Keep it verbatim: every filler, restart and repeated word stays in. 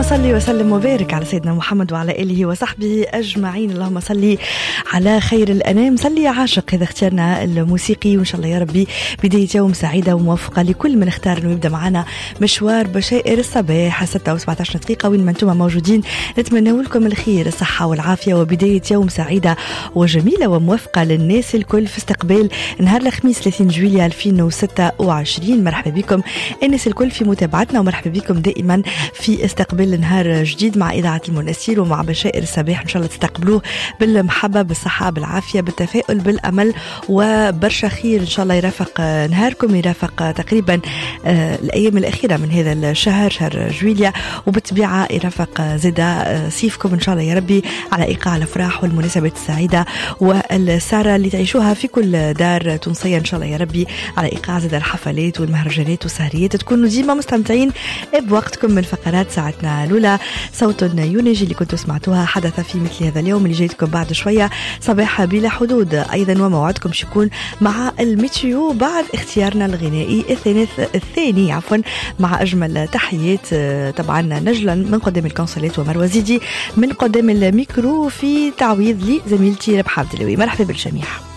صل وسلم وبارك على سيدنا محمد وعلى آله وصحبه أجمعين. اللهم صل على خير الأنام. صل يا عاشق إذا اخترنا الموسيقي، وإن شاء الله يا ربي بداية يوم سعيدة وموفقة لكل من اختار أنه يبدأ معنا مشوار بشائر الصباح ستة وسبعة عشر دقيقة وين ما أنتم موجودين. نتمنى لكم الخير الصحة والعافية وبداية يوم سعيدة وجميلة وموفقة للناس الكل في استقبال نهار الخميس ثلاثين جويلية ألفين وستة وعشرين. مرحبا بكم الناس الكل في متابعتنا، ومرحبا بكم دائما في استقبال نهار جديد مع إذاعة المنسير ومع بشائر الصباح. إن شاء الله تستقبلوه بالمحبة بالصحة بالعافية بالتفاؤل بالأمل وبرشا خير. إن شاء الله يرافق نهاركم، يرافق تقريبا الأيام الأخيرة من هذا الشهر شهر جويلية، وبالطبيعة يرافق زدا صيفكم إن شاء الله يا ربي على إيقاع الأفراح والمناسبات السعيدة والسارة اللي تعيشوها في كل دار تونسية إن شاء الله يا ربي على إيقاع زدا الحفلات والمهرجانات والسهريات. تكونوا ديما مستمتعين بوقتكم من فقرات ساعتنا الأولى. صوت يونيجي اللي كنتوا سمعتوها حدث في مثل هذا اليوم اللي جايتكم بعد شوية صباح بلا حدود أيضا، وموعدكم شيكون مع الميتيو بعد اختيارنا الغنائي الثاني الثاني عفوا مع أجمل تحيات طبعا نجلا من قدام الكونسولات ومروة زيدي من قدام الميكرو في تعويض لي زميلتي ربحة عبد اللوي. مرحبا بالجميع.